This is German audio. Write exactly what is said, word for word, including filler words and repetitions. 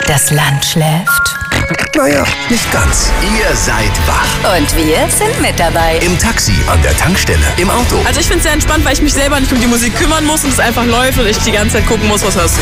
Das Land schläft. Naja, nicht ganz. Ihr seid wach. Und wir sind mit dabei. Im Taxi, an der Tankstelle, im Auto. Also ich finde es sehr entspannt, weil ich mich selber nicht um die Musik kümmern muss und es einfach läuft und ich die ganze Zeit gucken muss, was hörst du.